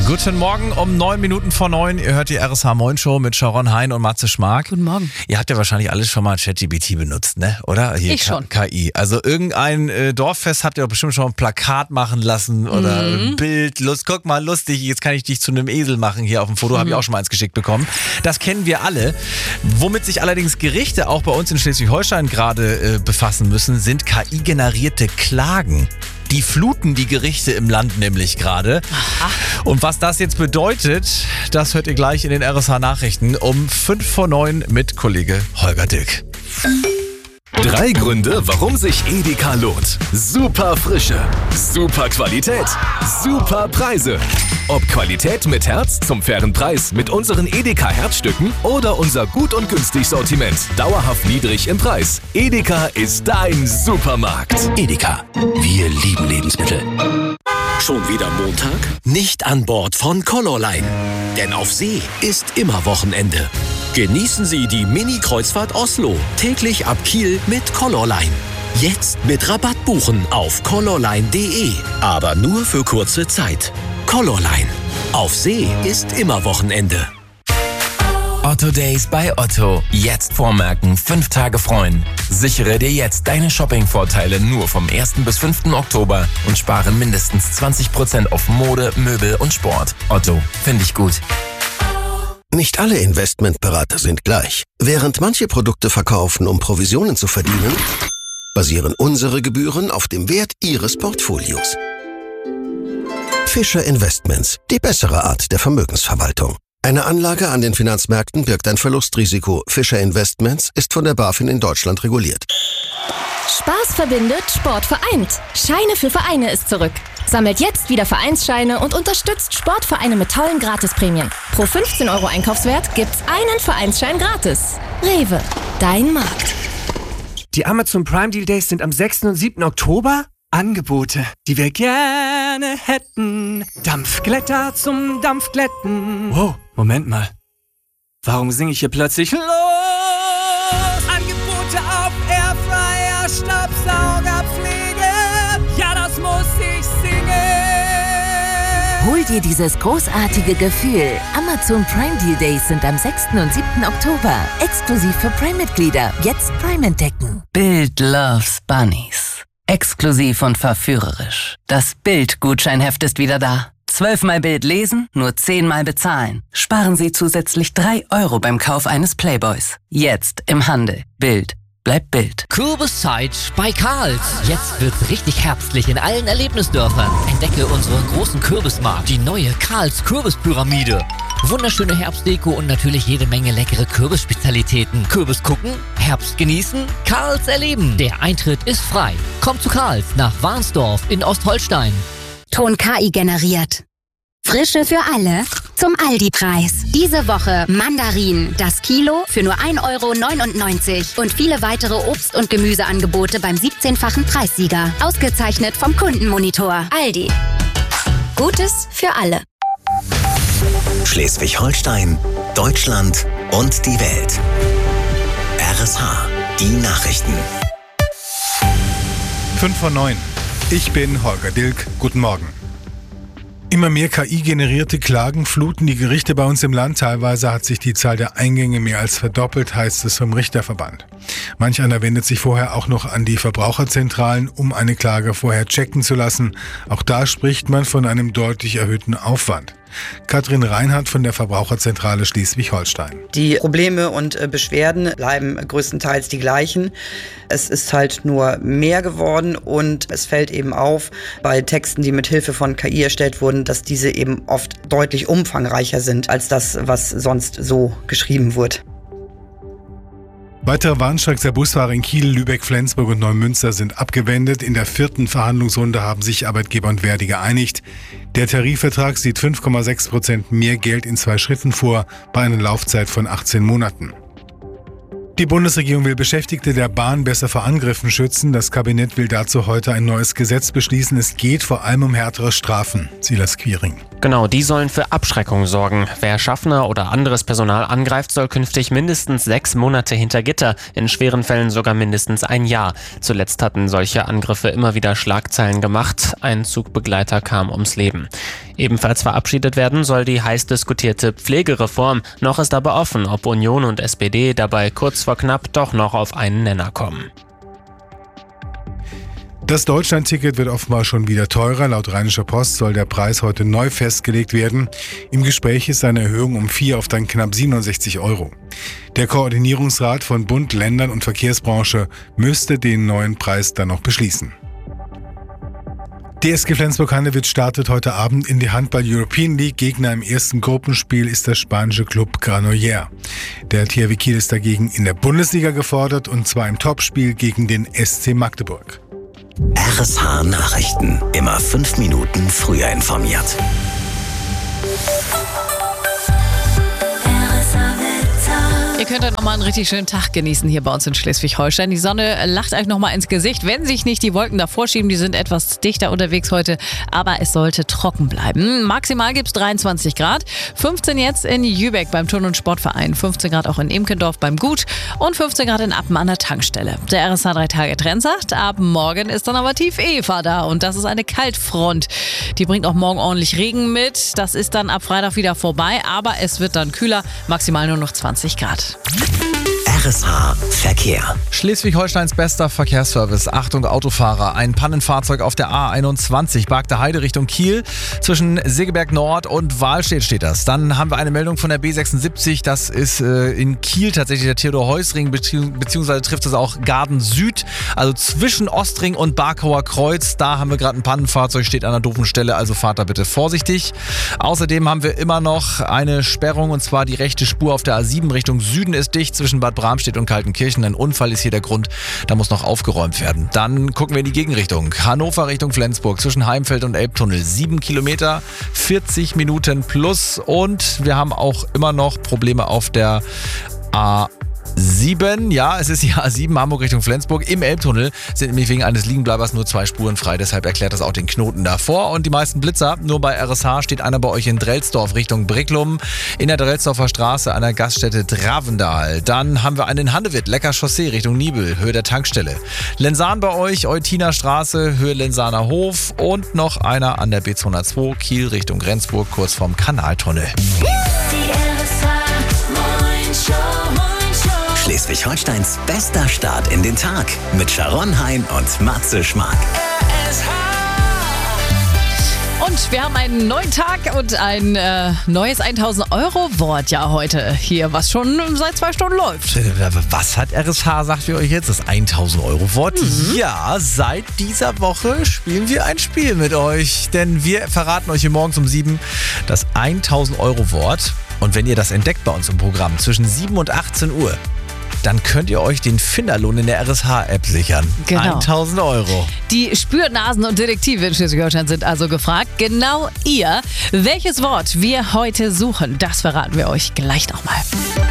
Guten Morgen um 9 Minuten vor 9. Ihr hört die RSH Moin Show mit Sharon Hein und Matze Schmark. Guten Morgen. Ihr habt ja wahrscheinlich alles schon mal ChatGPT benutzt, ne? Oder? Hier Ich schon. KI. Also irgendein Dorffest habt ihr doch bestimmt schon ein Plakat machen lassen oder ein Bild. Guck mal, lustig, jetzt kann ich dich zu einem Esel machen. Hier auf dem Foto habe ich auch schon mal eins geschickt bekommen. Das kennen wir alle. Womit sich allerdings Gerichte auch bei uns in Schleswig-Holstein gerade befassen müssen, sind KI-generierte Klagen. Die fluten die Gerichte im Land nämlich gerade. Und was das jetzt bedeutet, das hört ihr gleich in den RSH Nachrichten um 5 vor 9 mit Kollege Holger Dilk. 3 Gründe, warum sich Edeka lohnt. Super Frische, super Qualität, super Preise. Ob Qualität mit Herz zum fairen Preis mit unseren Edeka Herzstücken oder unser gut und günstig Sortiment. Dauerhaft niedrig im Preis. Edeka ist dein Supermarkt. Edeka, wir lieben Lebensmittel. Schon wieder Montag? Nicht an Bord von Colorline. Denn auf See ist immer Wochenende. Genießen Sie die Mini-Kreuzfahrt Oslo. Täglich ab Kiel mit Colorline. Jetzt mit Rabatt buchen auf colorline.de. Aber nur für kurze Zeit. Colorline. Auf See ist immer Wochenende. Otto Days bei Otto. Jetzt vormerken, 5 Tage freuen. Sichere dir jetzt deine Shopping-Vorteile nur vom 1. bis 5. Oktober und spare mindestens 20% auf Mode, Möbel und Sport. Otto, finde ich gut. Nicht alle Investmentberater sind gleich. Während manche Produkte verkaufen, um Provisionen zu verdienen, basieren unsere Gebühren auf dem Wert Ihres Portfolios. Fischer Investments, die bessere Art der Vermögensverwaltung. Eine Anlage an den Finanzmärkten birgt ein Verlustrisiko. Fischer Investments ist von der BaFin in Deutschland reguliert. Spaß verbindet, Sport vereint. Scheine für Vereine ist zurück. Sammelt jetzt wieder Vereinsscheine und unterstützt Sportvereine mit tollen Gratisprämien. Pro 15 € Einkaufswert gibt's einen Vereinsschein gratis. Rewe, dein Markt. Die Amazon Prime Deal Days sind am 6. und 7. Oktober. Angebote, die wir gerne hätten. Dampfglätter zum Dampfglätten. Wow, Moment mal. Warum singe ich hier plötzlich los? Angebote auf Airfryer, Staubsaugerpflege. Ja, das muss ich singen. Hol dir dieses großartige Gefühl. Amazon Prime Deal Days sind am 6. und 7. Oktober. Exklusiv für Prime-Mitglieder. Jetzt Prime entdecken. Bild loves Bunnies. Exklusiv und verführerisch. Das Bild-Gutscheinheft ist wieder da. 12-mal Bild lesen, nur 10-mal bezahlen. Sparen Sie zusätzlich 3 € beim Kauf eines Playboys. Jetzt im Handel. Bild. Bleibt Bild. Kürbiszeit bei Karls. Jetzt wird's richtig herbstlich in allen Erlebnisdörfern. Entdecke unseren großen Kürbismarkt, die neue Karls Kürbispyramide. Wunderschöne Herbstdeko und natürlich jede Menge leckere Kürbisspezialitäten. Kürbis gucken, Herbst genießen, Karls erleben. Der Eintritt ist frei. Kommt zu Karls nach Warnsdorf in Ostholstein. Ton KI generiert. Frische für alle zum Aldi-Preis. Diese Woche Mandarinen, das Kilo für nur 1,99 € und viele weitere Obst- und Gemüseangebote beim 17-fachen Preissieger. Ausgezeichnet vom Kundenmonitor. Aldi. Gutes für alle. Schleswig-Holstein, Deutschland und die Welt. RSH, die Nachrichten. 5 vor 9. Ich bin Holger Dilk. Guten Morgen. Immer mehr KI-generierte Klagen fluten die Gerichte bei uns im Land. Teilweise hat sich die Zahl der Eingänge mehr als verdoppelt, heißt es vom Richterverband. Manch einer wendet sich vorher auch noch an die Verbraucherzentralen, um eine Klage vorher checken zu lassen. Auch da spricht man von einem deutlich erhöhten Aufwand. Katrin Reinhardt von der Verbraucherzentrale Schleswig-Holstein. Die Probleme und Beschwerden bleiben größtenteils die gleichen. Es ist halt nur mehr geworden und es fällt eben auf bei Texten, die mit Hilfe von KI erstellt wurden, dass diese eben oft deutlich umfangreicher sind als das, was sonst so geschrieben wird. Weitere Warnstreiks der Busfahrer in Kiel, Lübeck, Flensburg und Neumünster sind abgewendet. In der 4. Verhandlungsrunde haben sich Arbeitgeber und Verdi geeinigt. Der Tarifvertrag sieht 5,6% mehr Geld in 2 Schritten vor, bei einer Laufzeit von 18 Monaten. Die Bundesregierung will Beschäftigte der Bahn besser vor Angriffen schützen. Das Kabinett will dazu heute ein neues Gesetz beschließen. Es geht vor allem um härtere Strafen. Silas Quiring. Genau, die sollen für Abschreckung sorgen. Wer Schaffner oder anderes Personal angreift, soll künftig mindestens 6 Monate hinter Gitter, in schweren Fällen sogar mindestens 1 Jahr. Zuletzt hatten solche Angriffe immer wieder Schlagzeilen gemacht. Ein Zugbegleiter kam ums Leben. Ebenfalls verabschiedet werden soll die heiß diskutierte Pflegereform. Noch ist aber offen, ob Union und SPD dabei kurz vor knapp doch noch auf einen Nenner kommen. Das Deutschlandticket wird offenbar schon wieder teurer. Laut Rheinischer Post soll der Preis heute neu festgelegt werden. Im Gespräch ist eine Erhöhung um 4 auf dann knapp 67 €. Der Koordinierungsrat von Bund, Ländern und Verkehrsbranche müsste den neuen Preis dann noch beschließen. Die SG Flensburg-Handewitt startet heute Abend in die Handball-European League. Gegner im ersten Gruppenspiel ist der spanische Club Granollers. Der THW Kiel ist dagegen in der Bundesliga gefordert, und zwar im Topspiel gegen den SC Magdeburg. RSH Nachrichten. Immer 5 Minuten früher informiert. Ihr könnt heute nochmal einen richtig schönen Tag genießen hier bei uns in Schleswig-Holstein. Die Sonne lacht euch nochmal ins Gesicht, wenn sich nicht die Wolken davor schieben. Die sind etwas dichter unterwegs heute, aber es sollte trocken bleiben. Maximal gibt es 23 Grad, 15 jetzt in Jübeck beim Turn- und Sportverein, 15 Grad auch in Imkendorf beim Gut und 15 Grad in Appen an der Tankstelle. Der RSH 3-Tage-Trend sagt, ab morgen ist dann aber tief Eva da und das ist eine Kaltfront. Die bringt auch morgen ordentlich Regen mit. Das ist dann ab Freitag wieder vorbei, aber es wird dann kühler, maximal nur noch 20 Grad. RSH Verkehr. Schleswig-Holsteins bester Verkehrsservice. Achtung Autofahrer, ein Pannenfahrzeug auf der A21, Bargter Heide Richtung Kiel. Zwischen Segeberg Nord und Wahlstedt steht das. Dann haben wir eine Meldung von der B76, das ist in Kiel tatsächlich der Theodor-Heuss-Ring, beziehungsweise trifft es auch Garden Süd, also zwischen Ostring und Barkauer Kreuz. Da haben wir gerade ein Pannenfahrzeug, steht an einer doofen Stelle, also fahrt da bitte vorsichtig. Außerdem haben wir immer noch eine Sperrung, und zwar die rechte Spur auf der A7 Richtung Süden ist dicht, zwischen Bad Bramstedt und Kaltenkirchen. Ein Unfall ist hier der Grund, da muss noch aufgeräumt werden. Dann gucken wir in die Gegenrichtung. Hannover Richtung Flensburg, zwischen Heimfeld und Elbtunnel. 7 Kilometer, 40 Minuten plus. Und wir haben auch immer noch Probleme auf der A7, ja, es ist die A7 Hamburg Richtung Flensburg. Im Elbtunnel sind nämlich wegen eines Liegenbleibers nur 2 Spuren frei. Deshalb erklärt das auch den Knoten davor. Und die meisten Blitzer, nur bei RSH steht einer bei euch in Drelsdorf Richtung Bricklum. In der Drelsdorfer Straße an der Gaststätte Dravendal. Dann haben wir einen in Handewitt, Lecker Chaussee Richtung Nibel, Höhe der Tankstelle. Lensahn bei euch, Eutiner Straße, Höhe Lensaner Hof. Und noch einer an der B202, Kiel Richtung Rendsburg, kurz vorm Kanaltunnel. Schleswig-Holsteins bester Start in den Tag mit Sharon Hein und Matze Schmark. Und wir haben einen neuen Tag und ein neues 1000-Euro-Wort ja heute hier, was schon seit 2 Stunden läuft. Was hat RSH, sagt ihr euch jetzt? Das 1000-Euro-Wort? Ja, seit dieser Woche spielen wir ein Spiel mit euch. Denn wir verraten euch hier morgens um 7 das 1000-Euro-Wort. Und wenn ihr das entdeckt bei uns im Programm zwischen 7 und 18 Uhr, dann könnt ihr euch den Finderlohn in der RSH-App sichern. Genau. 1000 Euro. Die Spürnasen und Detektive in Schleswig-Holstein sind also gefragt. Genau ihr. Welches Wort wir heute suchen, das verraten wir euch gleich nochmal.